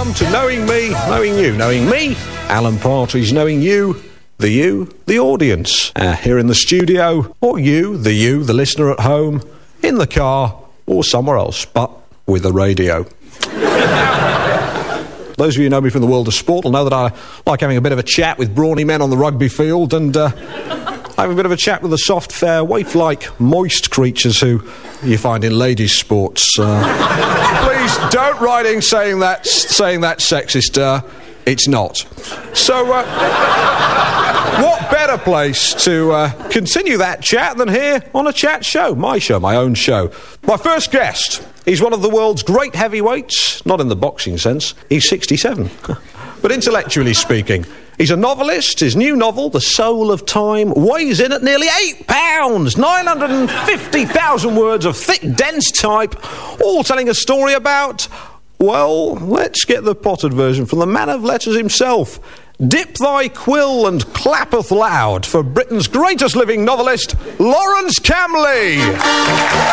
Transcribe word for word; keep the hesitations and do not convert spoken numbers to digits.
welcome to Knowing Me, Knowing You. Knowing me, Alan Partridge. Knowing you, the you, the audience. Uh, here in the studio, or you, the you, the listener at home, in the car, or somewhere else, but with a radio. Those of you who know me from the world of sport will know that I like having a bit of a chat with brawny men on the rugby field and uh, having a bit of a chat with the soft, fair, waif-like, moist creatures who you find in ladies' sports. Uh, please don't write in saying that, saying that's sexist. Uh, it's not. So, uh, what better place to uh, continue that chat than here on a chat show? My show, my own show. My first guest, he's one of the world's great heavyweights, not in the boxing sense. He's sixty-seven. But intellectually speaking, he's a novelist. His new novel, The Soul of Time, weighs in at nearly eight pounds, nine hundred fifty thousand words of thick, dense type, all telling a story about, well, let's get the potted version from the man of letters himself. Dip thy quill and clappeth loud for Britain's greatest living novelist, Lawrence Camley.